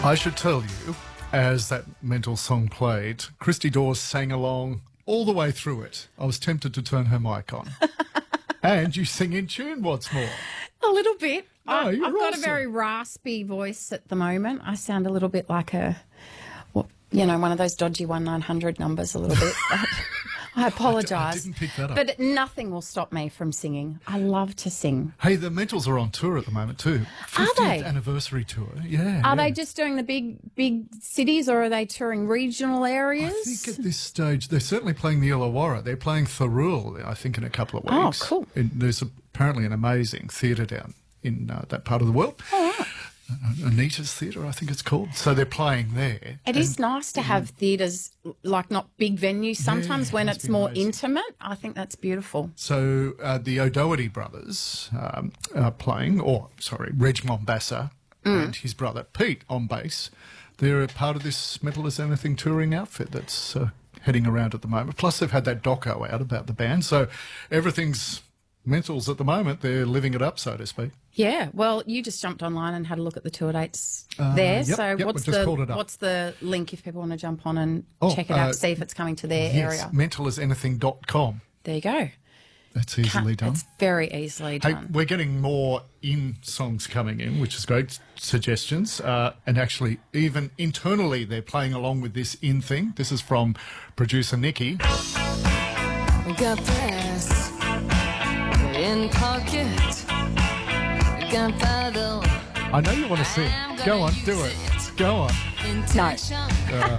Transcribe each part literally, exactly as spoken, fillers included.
I should tell you, as that mental song played, Christy Dawes sang along all the way through it. I was tempted to turn her mic on. And you sing in tune, what's more. A little bit. No, I, you're I've got awesome. a very raspy voice at the moment. I sound a little bit like a, well, you know, one of those dodgy one nine hundred numbers a little bit. I apologise. I didn't pick that up. But nothing will stop me from singing. I love to sing. Hey, the Mentals are on tour at the moment too. fiftieth they? anniversary tour. Yeah. Are yeah. they just doing the big, big cities, or are they touring regional areas? I think at this stage they're certainly playing the Illawarra. They're playing Thirroul, I think, in a couple of Oh, weeks. cool. And there's apparently an amazing theatre down in uh, that part of the world. Oh, right. Uh, Anita's Theatre, I think it's called. So they're playing there. It is nice to have theatres, like not big venues sometimes, Yeah, when must it's be more amazing. intimate. I think that's beautiful. So uh, the O'Doherty brothers um, are playing, or sorry, Reg Mombassa Mm. and his brother Pete on bass. They're a part of this Mental as Anything touring outfit that's uh, heading around at the moment. Plus they've had that doco out about the band. So everything's Mentals at the moment. They're living it up, so to speak. Yeah, well, you just jumped online and had a look at the tour dates Uh, there. yep, so yep, what's we just the called it up. what's the link if people want to jump on and Oh, check it out, uh, see if it's coming to their Yes, area? mental as anything dot com. There you go. That's easily done. It's very easily Hey, done. we're getting more in songs coming in, which is great suggestions. Uh, and actually, even internally, they're playing along with this in thing. This is from producer Nikki. Got press in pocket. Got paddle. I know you want to sing. Go on, do it. Go on. Intention.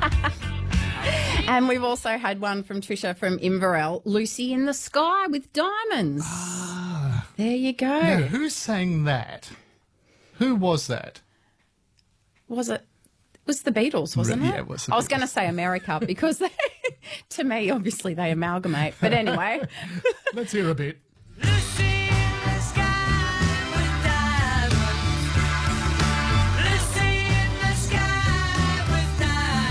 And we've also had one from Trisha from Inverell, Lucy in the Sky with Diamonds. Ah. There you go. Now, who sang that? Who was that? Was it? It was the Beatles, wasn't Yeah, it? it was the I was Beatles. going to say America because they, to me, obviously, they amalgamate. But anyway, Let's hear a bit. Lucy in the sky with diamonds. Lucy in the sky with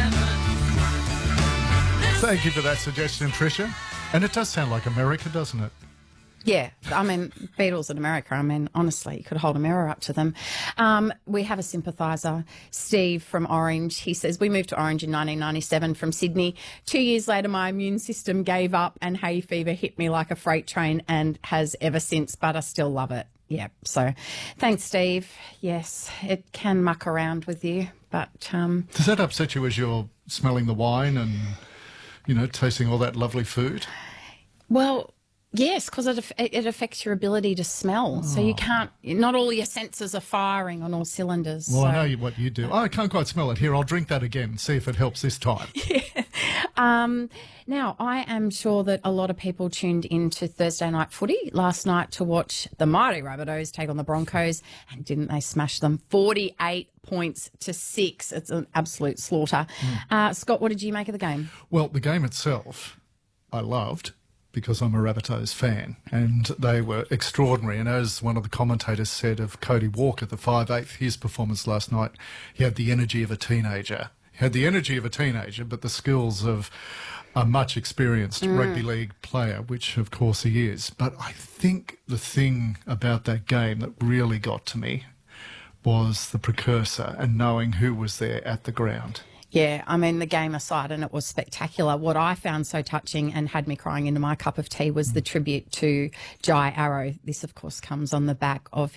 diamonds. Thank you for that suggestion, Tricia. And it does sound like America, doesn't it? yeah, I mean, Beatles in America, I mean, honestly, you could hold a mirror up to them. Um, we have a sympathiser, Steve from Orange. He says, we moved to Orange in nineteen ninety-seven from Sydney. Two years later, my immune system gave up and hay fever hit me like a freight train and has ever since, but I still love it. Yeah, so thanks, Steve. Yes, it can muck around with you, but um, Does that upset you as you're smelling the wine and, you know, tasting all that lovely food? well, yes, because it, aff- it affects your ability to smell. So you can't, not all your senses are firing on all cylinders. Well, so. I know you, what you do. Oh, I can't quite smell it. Here, I'll drink that again and see if it helps this time. Um, now, I am sure that a lot of people tuned into Thursday night footy last night to watch the mighty Rabbitohs take on the Broncos, and didn't they smash them? forty-eight points to six. It's an absolute slaughter. Uh, Scott, what did you make of the game? Well, the game itself, I loved because I'm a Rabbitohs fan, and they were extraordinary. And as one of the commentators said of Cody Walker, the five eighth, his performance last night, he had the energy of a teenager. He had the energy of a teenager, but the skills of a much experienced rugby league player, which of course he is. But I think the thing about that game that really got to me was the precursor and knowing who was there at the ground. Yeah, I mean, the game aside, and it was spectacular. What I found so touching and had me crying into my cup of tea was the tribute to Jai Arrow. This, of course, comes on the back of